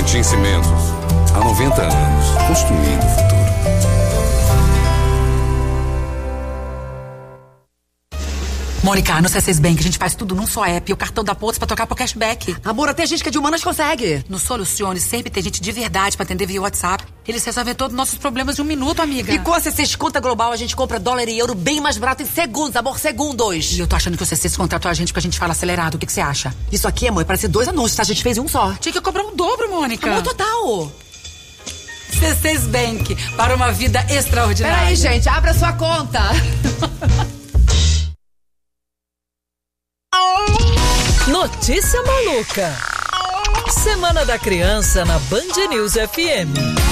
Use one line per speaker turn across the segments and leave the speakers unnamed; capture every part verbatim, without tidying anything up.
Valentim Cimentos. Há noventa anos, construindo o futuro.
Mônica, no C seis Bank a gente faz tudo num só app e o cartão da Pontos pra trocar pro cashback.
Amor, até gente que é de humanas consegue.
No Solucione sempre tem gente de verdade pra atender via WhatsApp. Eles resolvem todos os nossos problemas em um minuto, amiga.
E com a C seis Conta Global a gente compra dólar e euro bem mais barato em segundos, amor, segundos.
E eu tô achando que o C seis contratou a gente porque a gente fala acelerado. O que que você acha?
Isso aqui, amor, parece dois anúncios, tá? A gente fez em um só.
Tinha que cobrar um dobro, Mônica.
Amor, total.
C seis Bank, para uma vida extraordinária.
Peraí, gente, abra sua conta.
Notícia maluca. Semana da Criança na Band News F M.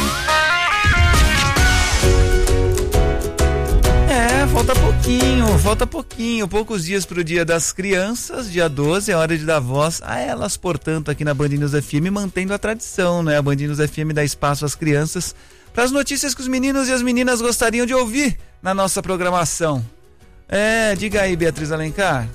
É, falta pouquinho, falta pouquinho, poucos dias pro Dia das Crianças, dia doze, é hora de dar voz a elas, portanto, aqui na Band News F M, mantendo a tradição, né? A Band News F M dá espaço às crianças para as notícias que os meninos e as meninas gostariam de ouvir na nossa programação. É, diga aí, Beatriz Alencar.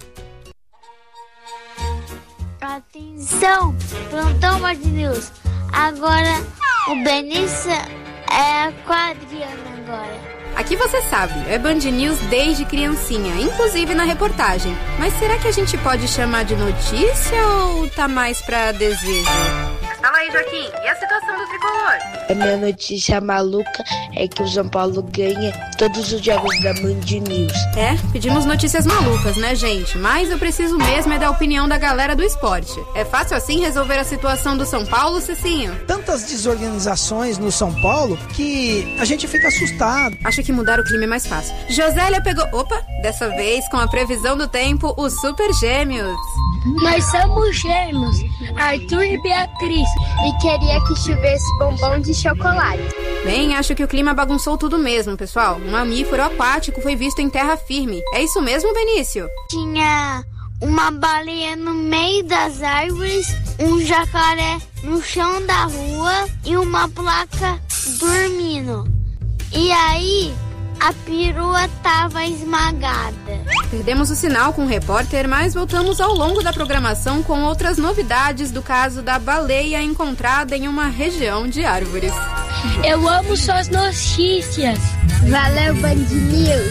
Atenção, plantão Band News. Agora o Benício é com a Adriana agora.
Aqui você sabe, é Band News desde criancinha, inclusive na reportagem. Mas será que a gente pode chamar de notícia ou tá mais pra desejo? Fala aí, Joaquim, e a situação do tricolor?
A minha notícia maluca é que o São Paulo ganha todos os jogos da Band News.
É, pedimos notícias malucas, né, gente? Mas eu preciso mesmo é da opinião da galera do esporte. É fácil assim resolver a situação do São Paulo, Cicinho?
Tantas desorganizações no São Paulo que a gente fica assustado.
Acho que mudar o clima é mais fácil. Josélia pegou... Opa! Dessa vez, com a previsão do tempo, os Super Gêmeos.
Nós somos gêmeos, Arthur e Beatriz, e queria que tivesse bombom de chocolate.
Bem, acho que o clima bagunçou tudo mesmo, pessoal. Um mamífero aquático foi visto em terra firme. É isso mesmo, Benício?
Tinha uma baleia no meio das árvores, um jacaré no chão da rua e uma placa dormindo. E aí... a perua tava esmagada.
Perdemos o sinal com o repórter, mas voltamos ao longo da programação com outras novidades do caso da baleia encontrada em uma região de árvores.
Eu amo suas notícias. Valeu, Band News.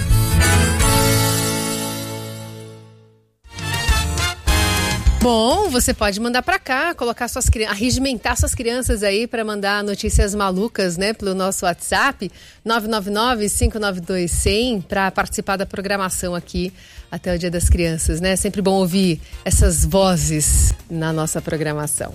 Bom, você pode mandar pra cá, colocar suas crianças, arregimentar suas crianças aí para mandar notícias malucas, né, pelo nosso WhatsApp nove nove nove, cinco nove dois, cem para participar da programação aqui até o Dia das Crianças, né? Sempre bom ouvir essas vozes na nossa programação.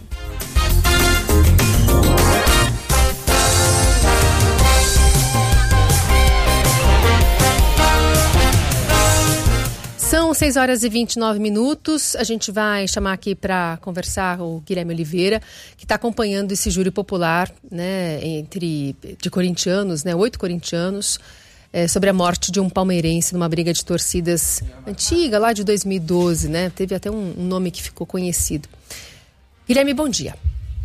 São seis horas e vinte e nove minutos. A gente vai chamar aqui para conversar o Guilherme Oliveira, que está acompanhando esse júri popular, né, entre, de corintianos, né, oito corintianos, é, sobre a morte de um palmeirense numa briga de torcidas antiga, lá de dois mil e doze, né? Teve até um, um nome que ficou conhecido. Guilherme, bom dia.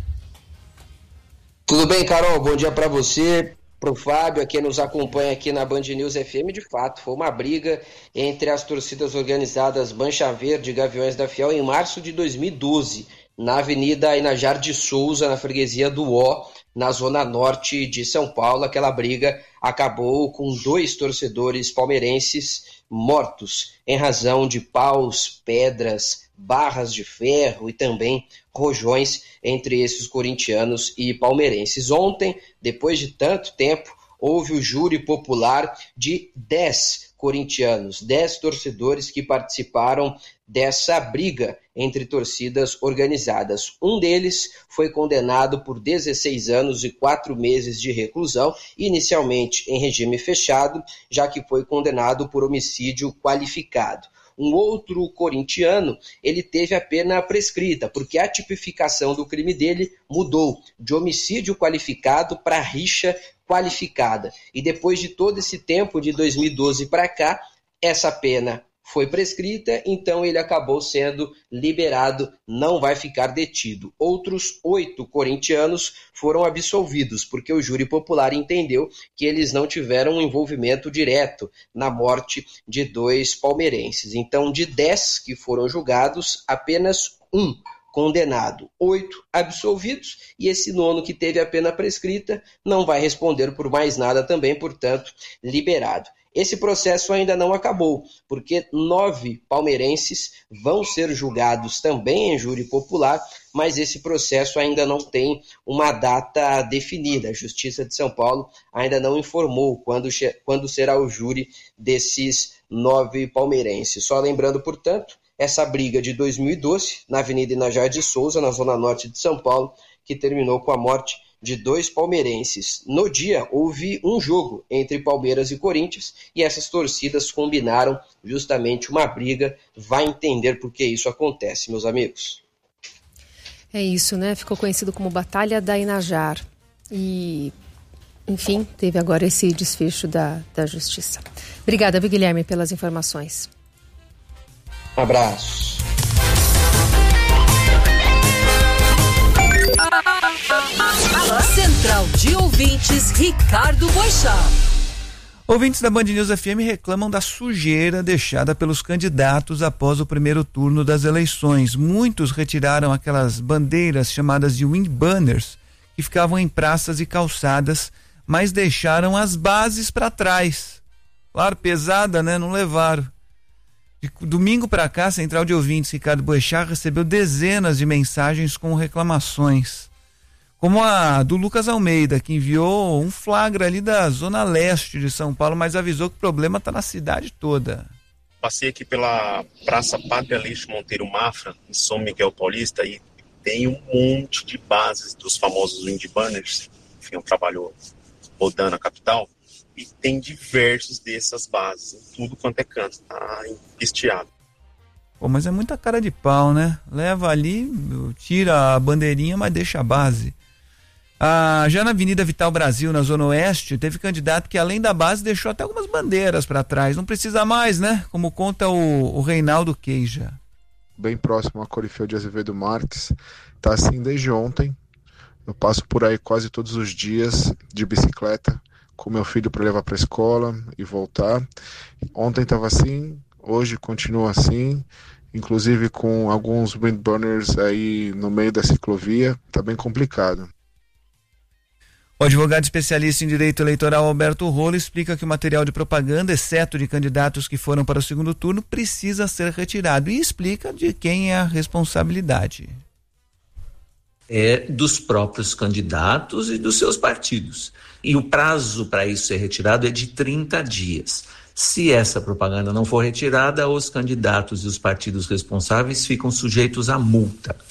Tudo bem, Carol? Bom dia para você. Para o Fábio, a quem nos acompanha aqui na Band News F M, de fato, foi uma briga entre as torcidas organizadas Mancha Verde e Gaviões da Fiel em março de dois mil e doze, na Avenida Inajar de Souza, na freguesia do Ó, na zona norte de São Paulo. Aquela briga acabou com dois torcedores palmeirenses mortos em razão de paus, pedras, barras de ferro e também rojões entre esses corintianos e palmeirenses. Ontem, depois de tanto tempo, houve o júri popular de dez corintianos, dez torcedores que participaram dessa briga entre torcidas organizadas. Um deles foi condenado por dezesseis anos e quatro meses de reclusão, inicialmente em regime fechado, já que foi condenado por homicídio qualificado. Um outro corintiano, ele teve a pena prescrita, porque a tipificação do crime dele mudou de homicídio qualificado para rixa qualificada. E depois de todo esse tempo, de dois mil e doze para cá, essa pena foi prescrita, então ele acabou sendo liberado, não vai ficar detido. Outros oito corintianos foram absolvidos, porque o júri popular entendeu que eles não tiveram um envolvimento direto na morte de dois palmeirenses. Então, de dez que foram julgados, apenas um condenado, oito absolvidos, e esse nono que teve a pena prescrita não vai responder por mais nada também, portanto, liberado. Esse processo ainda não acabou, porque nove palmeirenses vão ser julgados também em júri popular, mas esse processo ainda não tem uma data definida. A Justiça de São Paulo ainda não informou quando, quando será o júri desses nove palmeirenses. Só lembrando, portanto, essa briga de dois mil e doze, na Avenida Inajar de Souza, na zona norte de São Paulo, que terminou com a morte de dois palmeirenses. No dia, houve um jogo entre Palmeiras e Corinthians e essas torcidas combinaram justamente uma briga. Vai entender por que isso acontece, meus amigos.
É isso, né? Ficou conhecido como Batalha da Inajar. E, enfim, teve agora esse desfecho da, da Justiça. Obrigada, viu, Guilherme, pelas informações.
Um abraço.
Central de Ouvintes, Ricardo Boechat.
Ouvintes da Band News F M reclamam da sujeira deixada pelos candidatos após o primeiro turno das eleições. Muitos retiraram aquelas bandeiras chamadas de wind banners que ficavam em praças e calçadas, mas deixaram as bases para trás. Claro, pesada, né? Não levaram. De domingo para cá, a Central de Ouvintes Ricardo Boechat recebeu dezenas de mensagens com reclamações. Como a do Lucas Almeida, que enviou um flagra ali da zona leste de São Paulo, mas avisou que o problema está na cidade toda.
Passei aqui pela Praça Pátria Leixo Monteiro Mafra, em São Miguel Paulista, e tem um monte de bases dos famosos wind banners. Enfim, um trabalho rodando a capital. E tem diversos dessas bases, em tudo quanto é canto, tá empesteado.
Pô, mas é muita cara de pau, né? Leva ali, tira a bandeirinha, mas deixa a base. Ah, já na Avenida Vital Brasil, na Zona Oeste, teve candidato que além da base deixou até algumas bandeiras para trás. Não precisa mais, né? Como conta o, o Reinaldo Queija.
Bem próximo a Corifeu de Azevedo Marques. Tá assim desde ontem. Eu passo por aí quase todos os dias de bicicleta com meu filho para levar para a escola e voltar. Ontem estava assim, hoje continua assim, inclusive com alguns wind banners aí no meio da ciclovia. Tá bem complicado.
O advogado especialista em direito eleitoral Alberto Rolo explica que o material de propaganda, exceto de candidatos que foram para o segundo turno, precisa ser retirado e explica de quem é a responsabilidade.
É dos próprios candidatos e dos seus partidos. E o prazo para isso ser retirado é de trinta dias. Se essa propaganda não for retirada, os candidatos e os partidos responsáveis ficam sujeitos à multa.